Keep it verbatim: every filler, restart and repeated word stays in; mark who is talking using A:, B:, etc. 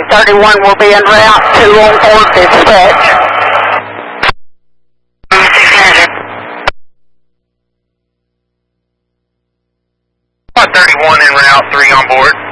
A: thirty-one will be en route to on board dispatch.
B: thirty-one en route, three on board.